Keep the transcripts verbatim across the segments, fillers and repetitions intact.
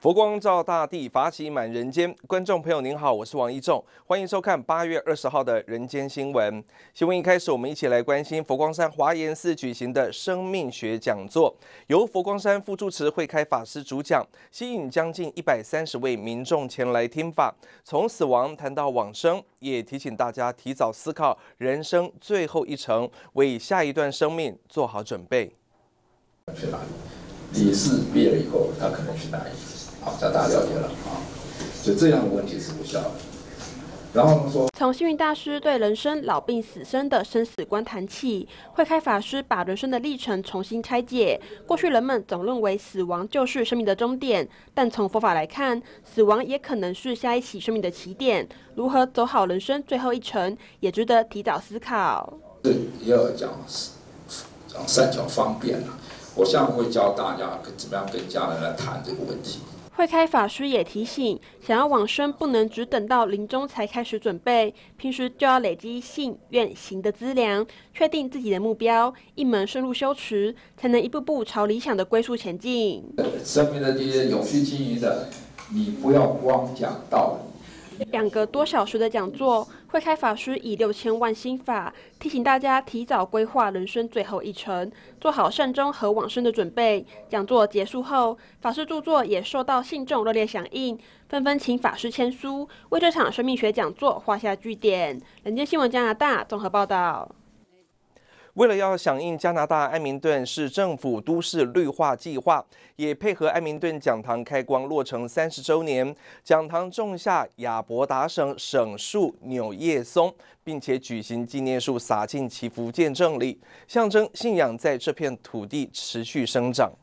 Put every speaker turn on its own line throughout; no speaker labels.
佛光照大地，法喜满人间。观众朋友您好，我是王一仲，欢迎收看八月二十号的人间新闻。新闻一开始，我们一起来关心佛光山华严寺举行的生命学讲座，由佛光山副住持慧开法师主讲，吸引将近一百三十位民众前来听法，从死亡谈到往生，也提醒大家提早思考人生最后一程，为下一段生命做好准备。
去哪里？理事毕业了以后，他可能去哪里？好，这样大家了解了啊。所以这样的问题是无效的。然后呢说，
从星云大师对人生老病死生的生死观谈起，慧开法师把人生的历程重新拆解。过去人们总认为死亡就是生命的终点，但从佛法来看，死亡也可能是下一期生命的起点。如何走好人生最后一程，也值得提早思考。
这也要讲讲善巧方便啊。我下面会教大家怎么样跟家人来谈这个问题。
慧开法师也提醒，想要往生不能只等到临终才开始准备，平时就要累积信愿行的资粮，确定自己的目标，一门深入修持，才能一步步朝理想的归宿前进。
生命的这些永续经营的，你不要光讲道理。
两个多小时的讲座，慧开法师以六千万心法提醒大家提早规划人生最后一程，做好善终和往生的准备。讲座结束后，法师著作也受到信众热烈响应，纷纷请法师签书，为这场生命学讲座画下句点。人间新闻加拿大综合报道。
为了要响应加拿大埃明顿市政府都市绿化计划，也配合埃明顿讲堂开光落成三十周年，讲堂种下亚伯达省省树纽叶松，并且举行纪念树洒进祈福见证礼，象征信仰在这片土地持续生长。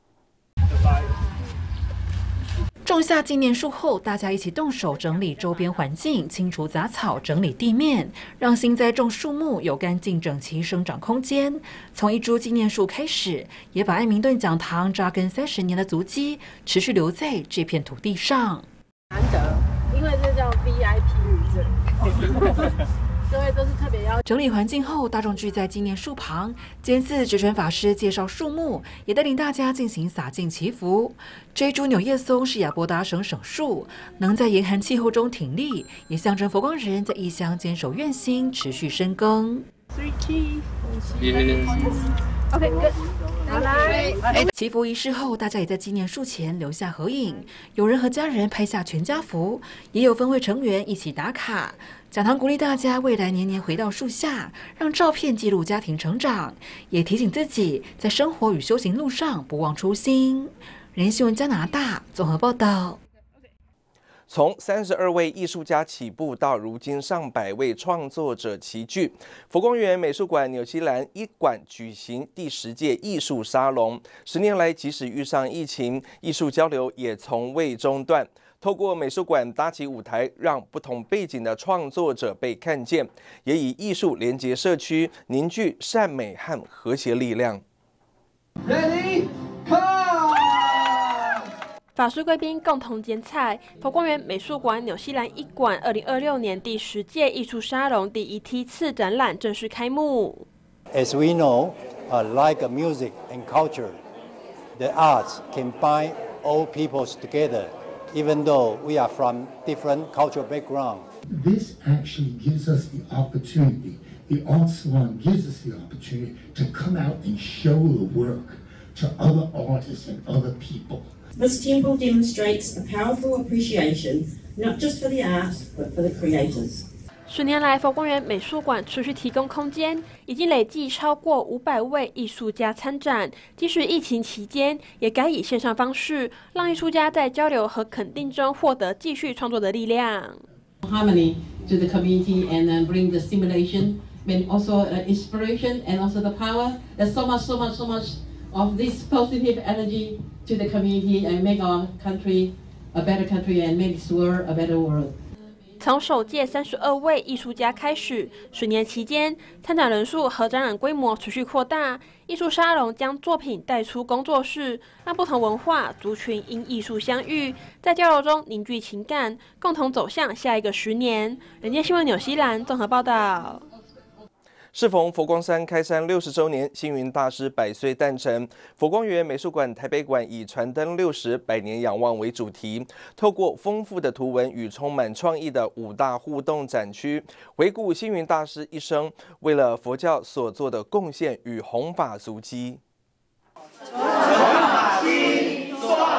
种下纪念树后，大家一起动手整理周边环境，清除杂草，整理地面，让新栽种树木有干净整齐生长空间。从一株纪念树开始，也把埃明顿讲堂扎根三十年的足迹持续留在这片土地上。
难得，因为这叫 V I P 日子。各位都是特别要
整理环境后，大众聚在纪念树旁，监寺觉传法师介绍树木，也带领大家进行洒净祈福。这株纽叶松是亚伯达省省树，能在严寒气候中挺立，也象征佛光人在异乡坚守愿心，持续深耕。
Three cheese。OK， good。好来。
祈福仪式后，大家也在纪念树前留下合影，有人和家人拍下全家福，也有分会成员一起打卡。讲堂鼓励大家未来年年回到树下，让照片记录家庭成长，也提醒自己在生活与修行路上不忘初心。人新闻加拿大综合报道。
从三十二位艺术家起步，到如今上百位创作者齐聚，佛光园美术馆纽西兰一馆举行第十届艺术沙龙。十年来，即使遇上疫情，艺术交流也从未中断。透过美术馆搭起舞台，让不同背景的创作者被看见，也以艺术连结社区，凝聚善美和和谐力量。
Ready, come！
法师贵宾共同剪彩，佛光园美术馆纽西兰一馆二零二六年第十届艺术沙龙第一梯次展览正式开幕。
As we know, uh, like music and culture, the arts can bind all peoples together.Even though we are from different cultural background.
This actually gives us the opportunity, the art salon gives us the opportunity to come out and show the work to other artists and other people.
This temple demonstrates a powerful appreciation, not just for the art, but for the creators.
十年来，佛光园美术馆持续提供空间，已经累计超过五百位艺术家参展。即使疫情期间，也改以线上方式，让艺术家在交流和肯定中获得继续创作的力量。
Harmony to the community and then bring the stimulation, and also inspiration, and also the power. There's so much, so much, so much of this positive energy to the community and make our country a better country and make this world a better world.
从首届三十二位艺术家开始，十年期间，参展人数和展览规模持续扩大。艺术沙龙将作品带出工作室，让不同文化族群因艺术相遇，在交流中凝聚情感，共同走向下一个十年。人间新闻纽西兰综合报道。
适逢佛光山开山六十周年，星云大师百岁诞辰，佛光园美术馆台北馆以传灯六十百年仰望为主题，透过丰富的图文与充满创意的五大互动展区，回顾星云大师一生为了佛教所做的贡献与弘法足迹。